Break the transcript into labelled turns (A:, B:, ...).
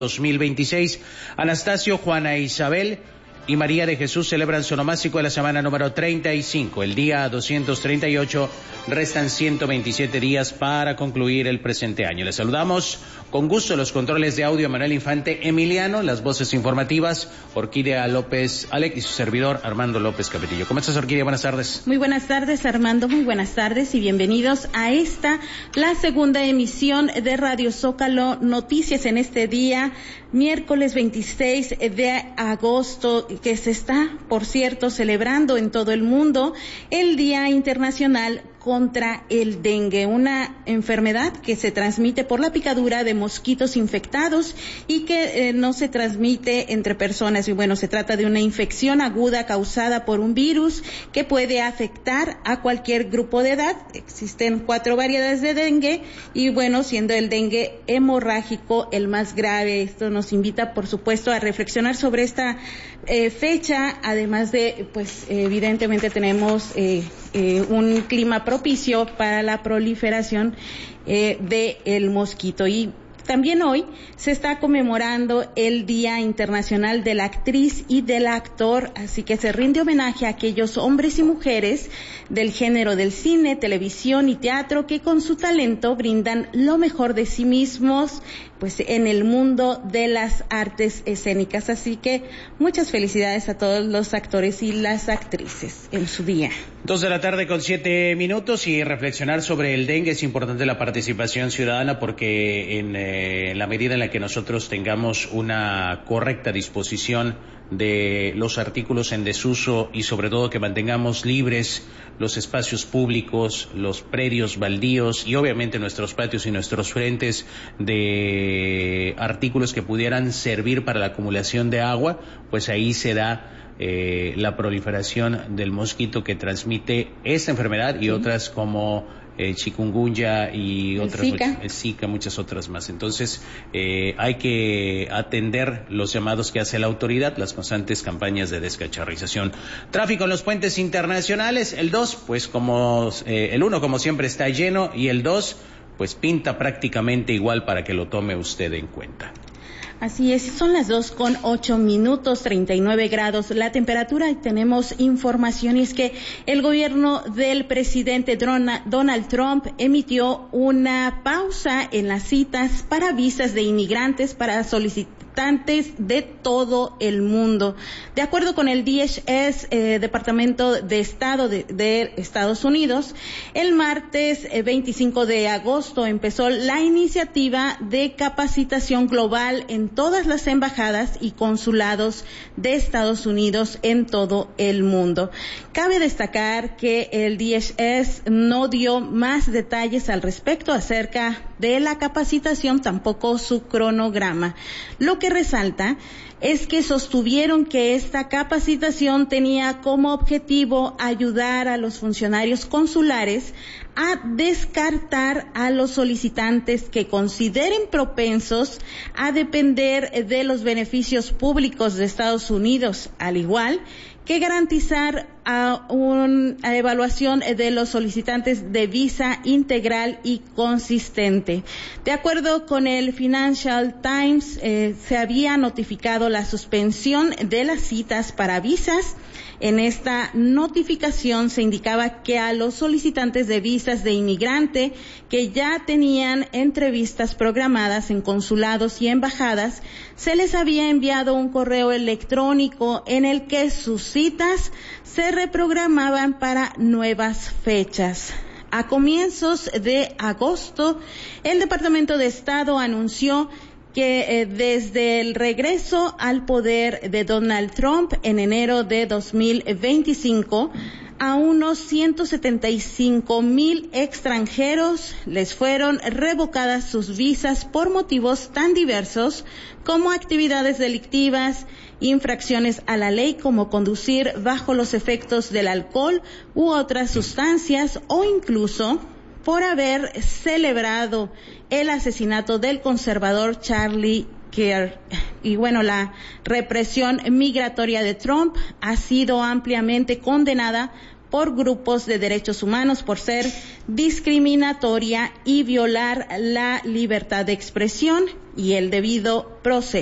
A: 2026. Anastasio, Juana Isabel y María de Jesús celebran su onomástico de la semana número 35. El día 238, restan 127 días para concluir el presente año. Les saludamos con gusto los controles de audio Manuel Infante Emiliano, las voces informativas Orquídea López Alec y su servidor Armando López Capetillo. ¿Cómo estás, Orquídea? Buenas tardes.
B: Muy buenas tardes, Armando, muy buenas tardes y bienvenidos a la segunda emisión de Radio Zócalo Noticias en este día, miércoles 26 de agosto, que se está, por cierto, celebrando en todo el mundo el Día Internacional contra el dengue, una enfermedad que se transmite por la picadura de mosquitos infectados y que no se transmite entre personas. Y bueno, se trata de una infección aguda causada por un virus que puede afectar a cualquier grupo de edad. Existen 4 variedades de dengue y bueno, siendo el dengue hemorrágico el más grave. Esto nos invita, por supuesto, a reflexionar sobre esta fecha, además de, pues, evidentemente tenemos un clima propicio para la proliferación del mosquito. Y también hoy se está conmemorando el Día Internacional de la Actriz y del Actor, así que se rinde homenaje a aquellos hombres y mujeres del género del cine, televisión y teatro que con su talento brindan lo mejor de sí mismos, pues, en el mundo de las artes escénicas. Así que muchas felicidades a todos los actores y las actrices en su día.
A: 2:07 p.m. y reflexionar sobre el dengue. Es importante la participación ciudadana porque en la medida en la que nosotros tengamos una correcta disposición de los artículos en desuso y sobre todo que mantengamos libres los espacios públicos, los predios baldíos y obviamente nuestros patios y nuestros frentes de artículos que pudieran servir para la acumulación de agua, pues ahí se da la proliferación del mosquito que transmite esta enfermedad y otras como chikungunya y otras, Zika, muchas otras más. Entonces hay que atender los llamados que hace la autoridad, las constantes campañas de descacharrización. Tráfico en los puentes internacionales, el 2, pues el 1 como siempre está lleno y el 2 pues pinta prácticamente igual para que lo tome usted en cuenta.
B: Así es, son las 2:08 p.m, 39 grados la temperatura y tenemos información, y es que el gobierno del presidente Donald Trump emitió una pausa en las citas para visas de inmigrantes para solicitantes de todo el mundo. De acuerdo con el DHS, Departamento de Estado de Estados Unidos, el martes 25 de agosto empezó la iniciativa de capacitación global en todas las embajadas y consulados de Estados Unidos en todo el mundo. Cabe destacar que el DHS no dio más detalles al respecto acerca de la capacitación, tampoco su cronograma. Lo que resalta es que sostuvieron que esta capacitación tenía como objetivo ayudar a los funcionarios consulares a descartar a los solicitantes que consideren propensos a depender de los beneficios públicos de Estados Unidos, al igual que garantizar una evaluación de los solicitantes de visa integral y consistente. De acuerdo con el Financial Times, se había notificado la suspensión de las citas para visas. En esta notificación se indicaba que a los solicitantes de visas de inmigrante que ya tenían entrevistas programadas en consulados y embajadas, se les había enviado un correo electrónico en el que sus citas se reprogramaban para nuevas fechas. A comienzos de agosto, el Departamento de Estado anunció que desde el regreso al poder de Donald Trump en enero de 2025, a unos 175,000 extranjeros les fueron revocadas sus visas por motivos tan diversos como actividades delictivas, infracciones a la ley como conducir bajo los efectos del alcohol u otras sustancias, o incluso por haber celebrado el asesinato del conservador Charlie Kirk. Y bueno, la represión migratoria de Trump ha sido ampliamente condenada por grupos de derechos humanos por ser discriminatoria y violar la libertad de expresión y el debido proceso.